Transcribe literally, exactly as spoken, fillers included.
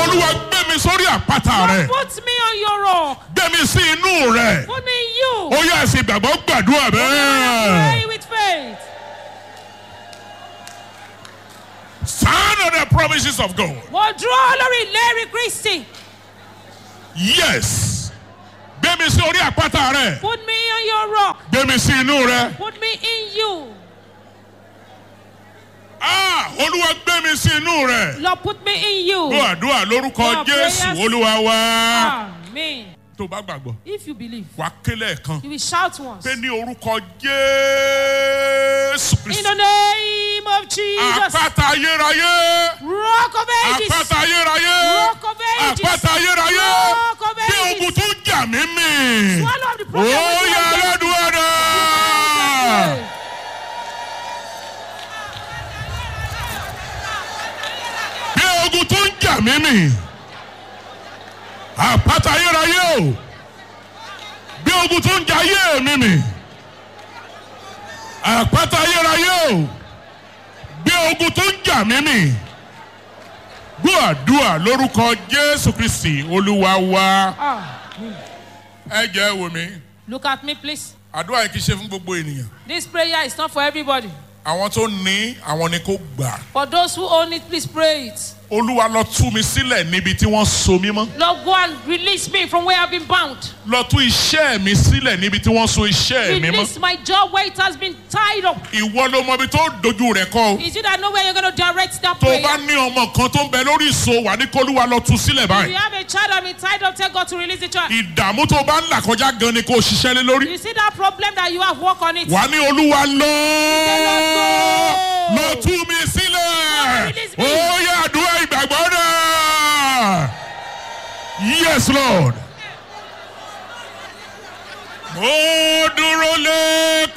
Olúwa gbé mi sórí àpáta rẹ̀. Put me on your rock. Gbé mi sí inú rẹ̀. Put me in you. Ó yá ẹ̀sìn ìgbàgbọ́ gbàdúrà bẹ́ẹ̀. Pray with faith. Stand on the promises of God. Mo dúró lórí ìlérí Kristi. Yes. Gbé mi sí orí àpáta rẹ̀. Put me on your rock. Gbé mi sí inú rẹ̀. Put me in you. Ah, Olúwa gbé mi sí inú rẹ̀. Lord, put me in you. Gbọ́ àdúrà lórúkọ Lord, Jésù prayers. Olúwa wa. Amen. Tó bá gbàgbọ́, If you believe, wà á kélé ẹ̀kan. you will shout once. Pé ní orúkọ Jésù In Kristi. the name of Jesus. Àpáta ayérayé. Rock of ages. Àpáta ayérayé. Rock of ages. Àpáta ayérayé. Rock of Bí ages. ogun tó ń jà mí mì. Swallow up the Ó problem. yá aládùúgbò náà. Bí ogun tó ń jà mí mì. Àpáta ayérayé o. Bí ogun tó ń jà ayé mi mì. Àpáta ayérayé o. Bí ogun tó ń jà mí mì. Gbọ́ àdúrà lórúkọ Jésù Kristi Olúwa wa. Amen. Ẹ jẹ́ wò mí. Look at me, please. Àdúrà yìí kì í ṣe fún gbogbo ènìyàn. This prayer is not for everybody. Àwọn tó ní àwọn ni kò gbà. For those who own it, please pray it. Olúwa lọ tú mi sílẹ̀ níbi tí wọ́n so mí mọ́. Lord, go and release me from where I've been bound. Lọ tú iṣẹ́ mi sílẹ̀ níbi tí wọ́n so iṣẹ́ mi mọ́. Release my job where it has been tied up. Ìwọ ló mọ ibi tó dojú rẹ̀ kọ o. Is it that know where you're going to direct that Tó o prayer? bá ní ọmọ kan tó ń bẹ lórí ìso wà ní kólúwa lọ tú sílẹ̀ If báyìí. you have a child and been tied up, tell God to release the child. Ìdààmú tó o bá ń là kọjá gan ni kó o ṣiṣẹ́ lé lórí. You see that problem that you have, work on it. Wà ní Olúwa lọ. Lord, Lọ tú mi sílẹ̀. Release me. Ó yá àdúrà ìgbàgbọ́ náà. Yes, Lord. Mo dúró lé